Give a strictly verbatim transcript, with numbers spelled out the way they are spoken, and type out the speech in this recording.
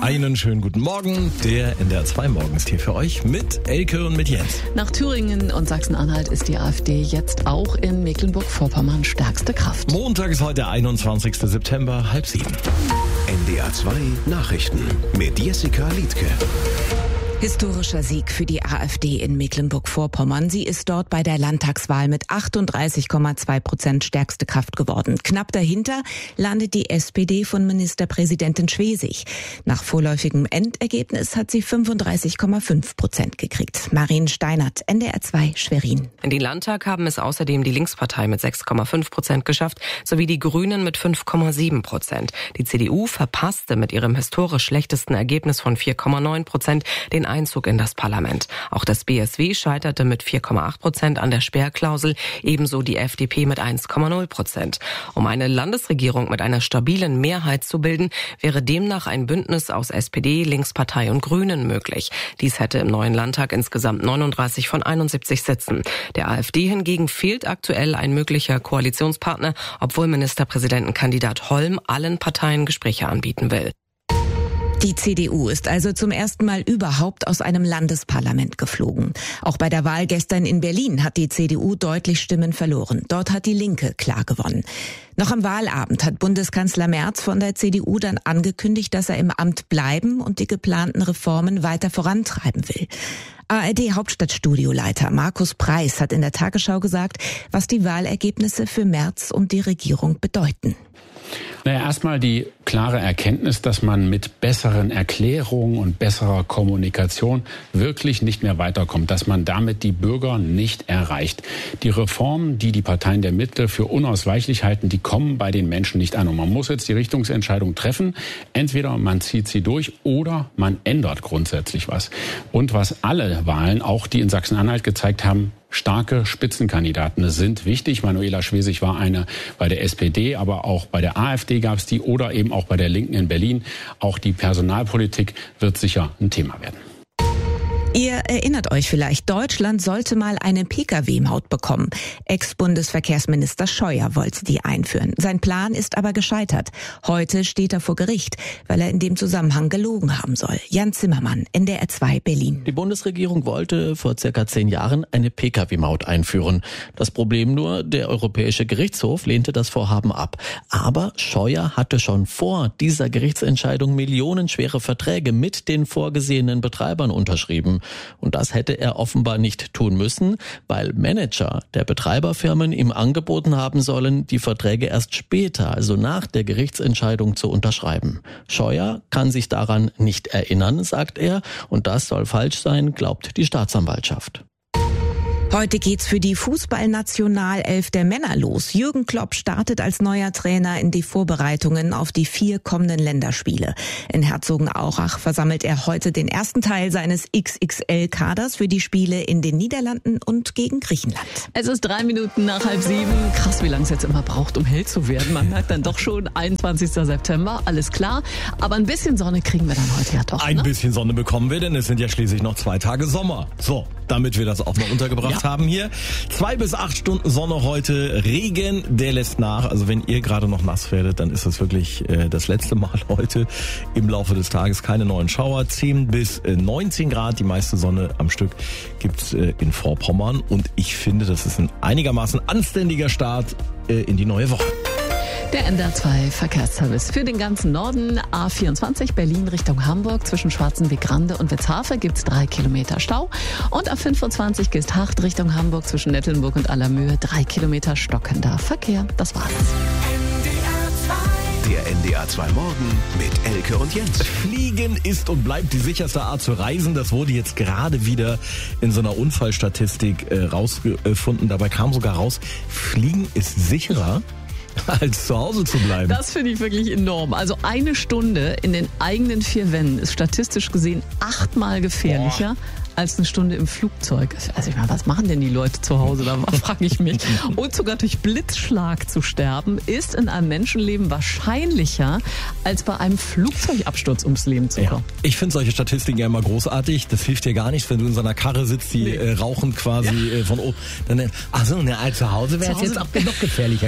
Einen schönen guten Morgen. Der N D R zwei Morgen ist hier für euch mit Elke und mit Jens. Nach Thüringen und Sachsen-Anhalt ist die AfD jetzt auch in Mecklenburg-Vorpommern stärkste Kraft. Montag ist heute der einundzwanzigster September, halb sieben. N D R zwei Nachrichten mit Jessica Liedtke. Historischer Sieg für die AfD in Mecklenburg-Vorpommern. Sie ist dort bei der Landtagswahl mit achtunddreißig Komma zwei Prozent stärkste Kraft geworden. Knapp dahinter landet die S P D von Ministerpräsidentin Schwesig. Nach vorläufigem Endergebnis hat sie fünfunddreißig Komma fünf Prozent gekriegt. Marien Steinert, N D R zwei Schwerin. In den Landtag haben es außerdem die Linkspartei mit sechs Komma fünf Prozent geschafft, sowie die Grünen mit fünf Komma sieben Prozent. Die C D U verpasste mit ihrem historisch schlechtesten Ergebnis von vier Komma neun Prozent den Einzug in das Parlament. Auch das B S W scheiterte mit vier Komma acht Prozent an der Sperrklausel, ebenso die F D P mit eins Komma null Prozent. Um eine Landesregierung mit einer stabilen Mehrheit zu bilden, wäre demnach ein Bündnis aus S P D, Linkspartei und Grünen möglich. Dies hätte im neuen Landtag insgesamt neununddreißig von einundsiebzig Sitzen. Der AfD hingegen fehlt aktuell ein möglicher Koalitionspartner, obwohl Ministerpräsidentenkandidat Holm allen Parteien Gespräche anbieten will. Die C D U ist also zum ersten Mal überhaupt aus einem Landesparlament geflogen. Auch bei der Wahl gestern in Berlin hat die C D U deutlich Stimmen verloren. Dort hat die Linke klar gewonnen. Noch am Wahlabend hat Bundeskanzler Merz von der C D U dann angekündigt, dass er im Amt bleiben und die geplanten Reformen weiter vorantreiben will. A R D-Hauptstadtstudioleiter Markus Preis hat in der Tagesschau gesagt, was die Wahlergebnisse für Merz und die Regierung bedeuten. Naja, erstmal die klare Erkenntnis, dass man mit besseren Erklärungen und besserer Kommunikation wirklich nicht mehr weiterkommt, dass man damit die Bürger nicht erreicht. Die Reformen, die die Parteien der Mitte für unausweichlich halten, die kommen bei den Menschen nicht an. Und man muss jetzt die Richtungsentscheidung treffen. Entweder man zieht sie durch oder man ändert grundsätzlich was. Und was alle Wahlen, auch die in Sachsen-Anhalt gezeigt haben, starke Spitzenkandidaten sind wichtig. Manuela Schwesig war eine bei der S P D, aber auch bei der AfD gab es die oder eben auch bei der Linken in Berlin. Auch die Personalpolitik wird sicher ein Thema werden. Ihr erinnert euch vielleicht, Deutschland sollte mal eine Pkw Maut bekommen. Ex-Bundesverkehrsminister Scheuer wollte die einführen. Sein Plan ist aber gescheitert. Heute steht er vor Gericht, weil er in dem Zusammenhang gelogen haben soll. Jan Zimmermann, N D R zwei Berlin. Die Bundesregierung wollte vor circa zehn Jahren eine Pkw Maut einführen. Das Problem nur, der Europäische Gerichtshof lehnte das Vorhaben ab. Aber Scheuer hatte schon vor dieser Gerichtsentscheidung millionenschwere Verträge mit den vorgesehenen Betreibern unterschrieben. Und das hätte er offenbar nicht tun müssen, weil Manager der Betreiberfirmen ihm angeboten haben sollen, die Verträge erst später, also nach der Gerichtsentscheidung, zu unterschreiben. Scheuer kann sich daran nicht erinnern, sagt er, und das soll falsch sein, glaubt die Staatsanwaltschaft. Heute geht's für die Fußballnationalelf der Männer los. Jürgen Klopp startet als neuer Trainer in die Vorbereitungen auf die vier kommenden Länderspiele. In Herzogenaurach versammelt er heute den ersten Teil seines X X L-Kaders für die Spiele in den Niederlanden und gegen Griechenland. Es ist drei Minuten nach halb sieben. Krass, wie lange es jetzt immer braucht, um hell zu werden. Man merkt dann doch schon, einundzwanzigster September, alles klar. Aber ein bisschen Sonne kriegen wir dann heute ja doch. Ein ne? bisschen Sonne bekommen wir, denn es sind ja schließlich noch zwei Tage Sommer. So, damit wir das auch mal untergebracht ja. haben hier. Zwei bis acht Stunden Sonne heute, Regen, der lässt nach. Also wenn ihr gerade noch nass werdet, dann ist das wirklich äh, das letzte Mal heute im Laufe des Tages. Keine neuen Schauer, zehn bis neunzehn Grad, die meiste Sonne am Stück gibt's äh, in Vorpommern. Und ich finde, das ist ein einigermaßen anständiger Start äh, in die neue Woche. Der N D R zwei Verkehrsservice für den ganzen Norden. A vierundzwanzig Berlin Richtung Hamburg zwischen Schwarzenweg-Rande und Witzhafe gibt's drei Kilometer Stau. Und A fünfundzwanzig Geesthacht Richtung Hamburg zwischen Nettelnburg und Allermöhe drei Kilometer stockender Verkehr. Das war's. Der N D R zwei Morgen mit Elke und Jens. Fliegen ist und bleibt die sicherste Art zu reisen. Das wurde jetzt gerade wieder in so einer Unfallstatistik äh, rausgefunden. Dabei kam sogar raus, Fliegen ist sicherer als zu Hause zu bleiben. Das finde ich wirklich enorm. Also eine Stunde in den eigenen vier Wänden ist statistisch gesehen achtmal gefährlicher Boah. als eine Stunde im Flugzeug. Also ich meine, was machen denn die Leute zu Hause? Da frage ich mich. Und sogar durch Blitzschlag zu sterben, ist in einem Menschenleben wahrscheinlicher, als bei einem Flugzeugabsturz ums Leben zu kommen. Ja. Ich finde solche Statistiken ja immer großartig. Das hilft dir gar nichts, wenn du in so einer Karre sitzt, die nee. äh, rauchen quasi ja. äh, von oben. Dann, ach so, ne, zu Hause wäre es jetzt auch noch gefährlicher